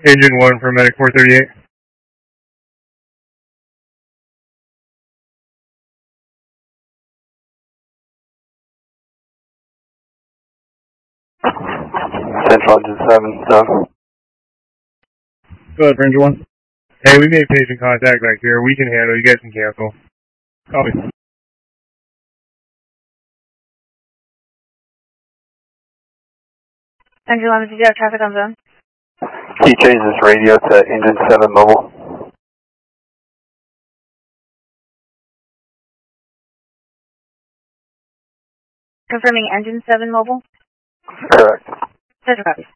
Engine 1 for Medic 438. Central Engine 7, so. Go ahead, Engine 1. Hey, we made patient contact back here. We can handle. You guys can cancel. Copy. Engine 11, did you have traffic on zone? Can you change this radio to Engine 7 mobile? Confirming Engine 7 mobile? Correct. Central copy.